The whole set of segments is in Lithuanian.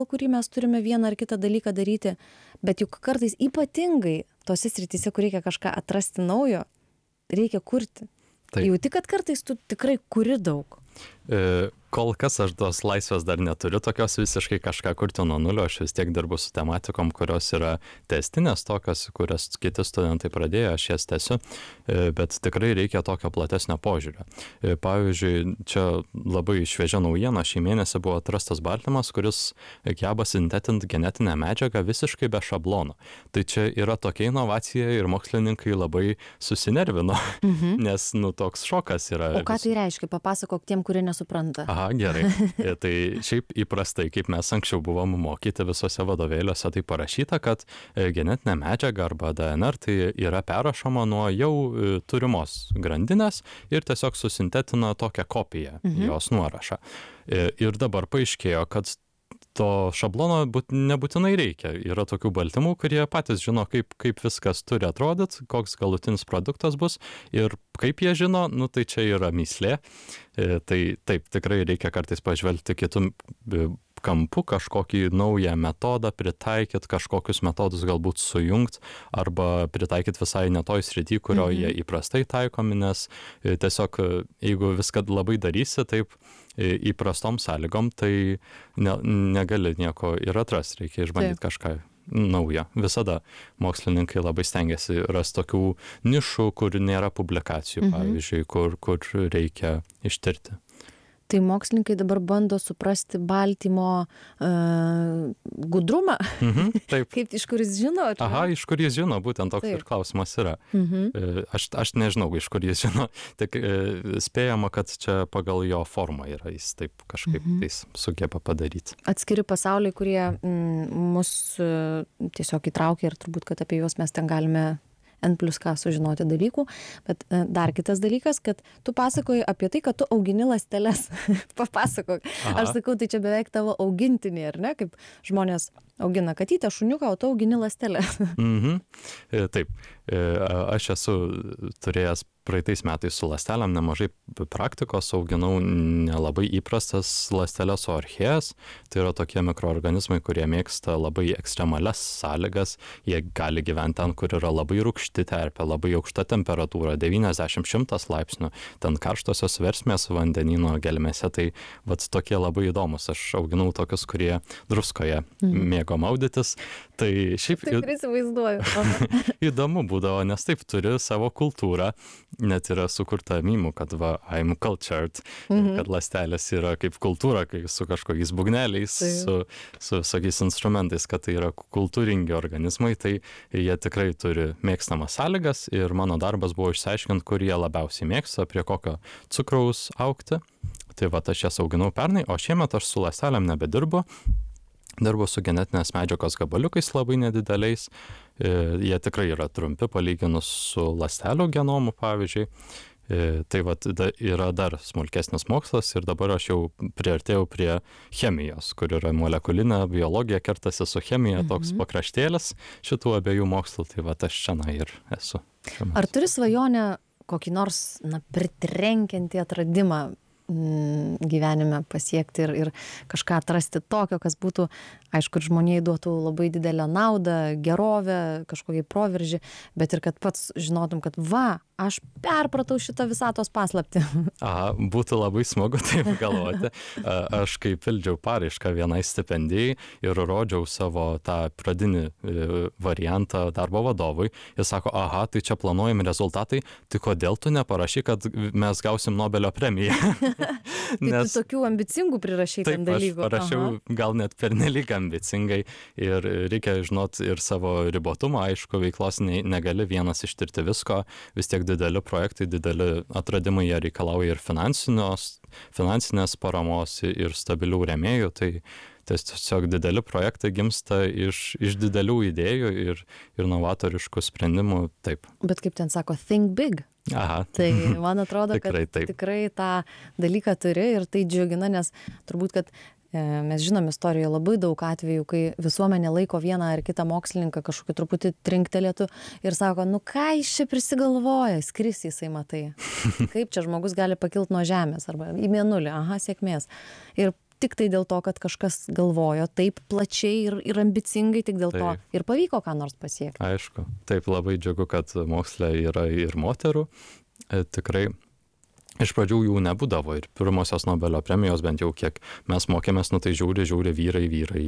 kurį mes turime vieną ar kitą dalyką daryti, bet juk kartais ypatingai tose srityse, kur reikia kažką atrasti naujo, reikia kurti. Taip. Jauti, kad kartais tu tikrai kuri daug. Kol kas aš tos laisvės dar neturiu tokios visiškai kažką kurti nuo nulio, aš vis tiek dirbu su tematikom, kurios yra testinės tokios, kurias kiti studentai pradėjo, aš jas tęsiu, bet tikrai reikia tokio platesnio požiūrio. Pavyzdžiui, čia labai šviežia naujiena, šį mėnesį buvo atrastas baltymas, kuris geba sintetinti genetinę medžiagą visiškai be šablono. Tai čia yra tokia inovacija ir mokslininkai labai susinervino, nes toks šokas yra. O ką tai reiškia? Papasakok tiem, kurie nesupranta. Aha, gerai. Tai šiaip įprastai, kaip mes anksčiau buvom mokyti visose vadovėliuose, tai parašyta, kad genetinė medžiaga arba DNR tai yra perrašoma nuo jau turimos grandinės ir tiesiog susintetina tokią kopiją, jos nuorašą. Ir dabar paaiškėjo, kad to šablono nebūtinai reikia. Yra tokių baltymų, kurie patys žino, kaip viskas turi atrodyti, koks galutinis produktas bus ir kaip jie žino, tai čia yra mįslė. Tai taip, tikrai reikia kartais pažvelgti kitų kampų, kažkokį naują metodą pritaikyti, kažkokius metodus galbūt sujungti arba pritaikyti visai ne toj srity, kurio jie įprastai taikomi, nes tiesiog jeigu viską labai darysi taip įprastom sąlygom, tai negali nieko ir atrasti, reikia išbandyti kažką naujo. Visada mokslininkai labai stengiasi rasti tokių nišų, kur nėra publikacijų, pavyzdžiui, kur reikia ištirti. Tai mokslininkai dabar bando suprasti baltymo gudrumą. Taip. Kaip, iš kur jis žino? Aha, iš kur jis žino, būtent toks ir klausimas yra. Aš nežinau, iš kur jis žino, tik spėjama, kad čia pagal jo formą yra, jis taip kažkaip tais sugeba padaryti. Atskiri pasauliai, kurie mus tiesiog įtraukia ir turbūt, kad apie juos mes ten galime N+K sužinoti dalykų, bet dar kitas dalykas, kad tu pasakoji apie tai, kad tu augini ląsteles. Papasakok. Aš sakau, tai čia beveik tavo augintiniai, ar ne? Kaip žmonės augina katytę, šuniuką, o tu augini ląsteles. Taip. Aš esu turėjęs praeitais metais su ląstelėm nemažai praktikos, auginau nelabai įprastas ląsteles orchėjas. Tai yra tokie mikroorganizmai, kurie mėgsta labai ekstremalias sąlygas. Jie gali gyventi ten, kur yra labai rūgšti terpė, labai aukšta temperatūra, 90-100 laipsnių. Ten karštosios versmės vandenyno gelmėse. Tai tokie labai įdomus. Aš auginau tokius, kurie druskoje mėgo maudytis. Tai šiaip įdomu būdavo, nes taip turi savo kultūrą. Net yra sukurta mymų, kad I'm cultured, kad ląstelės yra kaip kultūra, kai su kažkokiais būgneliais, su visokiais instrumentais, kad tai yra kultūringi organizmai, tai jie tikrai turi mėgstamas sąlygas ir mano darbas buvo išsiaiškinti, kur jie labiausiai mėgsta, prie kokio cukraus augti. Tai aš jas auginau pernai, o šiemet aš su ląstelėm nebedirbu. Dirbu su genetinės medžiagos gabaliukais labai nedideliais. Jie tikrai yra trumpi, palyginus su ląstelių genomu, pavyzdžiui. Tai yra dar smulkesnis mokslas ir dabar aš jau priartėjau prie chemijos, kur yra molekulinė biologija, kertasi su chemija, toks pakraštėlis šitų abiejų mokslų. Tai aš čia ir esu. Ar turi svajonę kokį nors pritrenkiantį atradimą gyvenime pasiekti ir kažką atrasti tokio, kas būtų, aišku, ir žmonijai duotų labai didelę naudą, gerovę, kažkokį proveržį, bet ir kad pats žinotum, kad aš perpratau šitą visatos paslaptį. Būtų labai smagu taip galvoti. Aš kai pildžiau paraišką vienai stipendijai ir rodžiau savo tą pradinį variantą darbo vadovui, jis sako, tai čia planuojami rezultatai, tai kodėl tu neparašy, kad mes gausim Nobelio premiją? Tai tu tokių ambicingų prirašai ten dalykų. Taip, aš parašiau gal net pernelyg ambicingai ir reikia žinot ir savo ribotumą, aišku, veiklos negali vienas ištirti visko, vis tiek dideli projektai, dideli atradimai, jie reikalauja ir finansinės paramos ir stabilių rėmėjų, tai tiesiog dideli projektai gimsta iš didelių idėjų ir novatoriškų sprendimų, taip. Bet kaip ten sako, think big. Tai man atrodo, kad tikrai tą dalyką turi ir tai džiugina, nes turbūt, kad mes žinom istorijoje labai daug atvejų, kai visuomenė laiko vieną ar kitą mokslininką kažkokį truputį trinktelėtų ir sako, ką jis čia prisigalvoja, skris jisai, matai. Kaip čia žmogus gali pakilti nuo žemės arba į mėnulį, sėkmės. Ir tiktai dėl to, kad kažkas galvojo taip plačiai ir ambicingai, tik dėl to ir pavyko ką nors pasiekti. Aišku, taip labai džiugu, kad moksle yra ir moterų. Tikrai iš pradžių jų nebūdavo ir pirmosios Nobelio premijos, bent jau kiek mes mokėmės, tai žiūri vyrai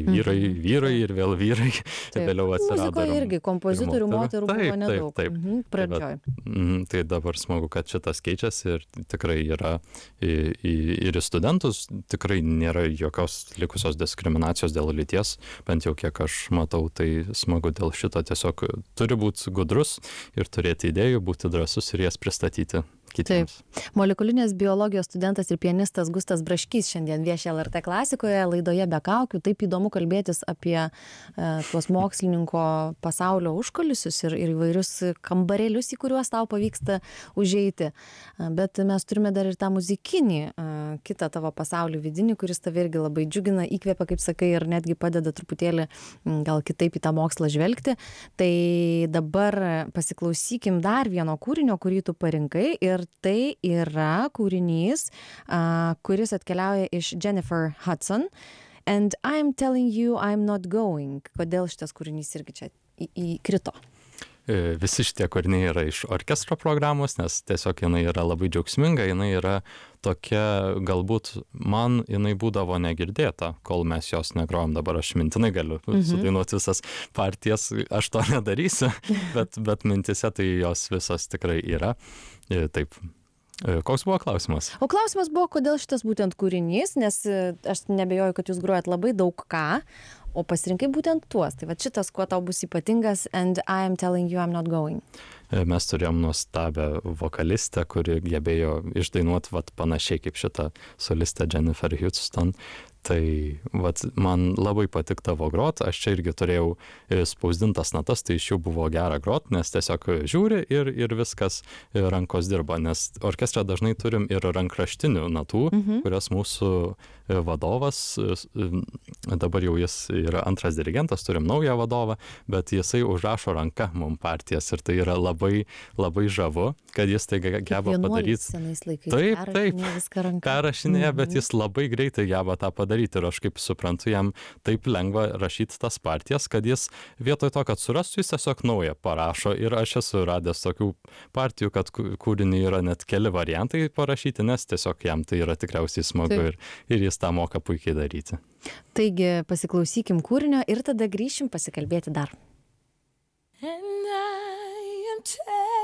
ir vėl vyrai. Taip, vėliau atsirado. Muzikoje irgi kompozitorių moterų buvo nedaug. Taip. Pradžioj. Tai dabar smagu, kad šitas keičiasi ir tikrai yra ir į studentus, tikrai nėra jokios likusios diskriminacijos dėl lyties, bent jau kiek aš matau, tai smagu dėl šito. Tiesiog turi būti gudrus ir turėti idėjų, būti drąsus ir jas pristatyti kitiems. Taip. Molekulinės biologijos studentas ir pianistas Gustas Braškys šiandien vieši LRT klasikoje laidoje Be kaukių. Taip įdomu kalbėtis apie tuos mokslininko pasaulio užkulisius ir įvairius kambarėlius, į kuriuos tau pavyksta užeiti. Bet mes turime dar ir tą muzikinį, kitą tavo pasaulį vidinį, kuris tave irgi labai džiugina, įkvepia, kaip sakai, ir netgi padeda truputėlį gal kitaip į tą mokslą žvelgti. Tai dabar pasiklausykim dar vieno kūrinio, kurį tu parinkai, ir tai yra kūrinys, kuris atkeliauja iš Jennifer Hudson. And I'm telling you I'm not going. Kodėl šitas kūrinys irgi čia įkrito? Visi šitie kūriniai yra iš orkestro programos, nes tiesiog jinai yra labai džiaugsminga, jinai yra tokia, galbūt man jinai būdavo negirdėta, kol mes jos negrojom. Dabar aš mintinai galiu sudainuoti visas partijas, aš to nedarysiu, bet mintise tai jos visas tikrai yra. Taip. Koks buvo klausimas? O klausimas buvo, kodėl šitas būtent kūrinys, nes aš nebejoju, kad jūs grojat labai daug ką, o pasirinkai būtent tuos. Tai va šitas, kuo tau bus ypatingas, And I'm telling you I'm not going. Mes turėjom nuostabią vokalistę, kuri gebėjo išdainuoti panašiai kaip šitą solistę Jennifer Hudson. Tai man labai patikdavo grot, aš čia irgi turėjau spausdintas natas, tai iš jų buvo gera grot, nes tiesiog žiūri ir viskas rankos dirba, nes orkestre dažnai turim ir rankraštinių natų, kurias mūsų vadovas, dabar jau jis yra antras dirigentas, turim naują vadovą, bet jisai užrašo ranka mum partijas ir tai yra labai, labai žavu, kad jis tai geba padaryti. Taip, perrašinėja, bet jis labai greitai geba tą padaryti. Ir aš kaip suprantu, jam taip lengva rašyti tas partijas, kad jis vietoj to, kad surastų, jis tiesiog naują parašo. Ir aš esu radęs tokių partijų, kad kūrinį yra net keli variantai parašyti, nes tiesiog jam tai yra tikriausiai smagu ir jis tą moka puikiai daryti. Taigi pasiklausykim kūrinio ir tada grįšim pasikalbėti dar. And I am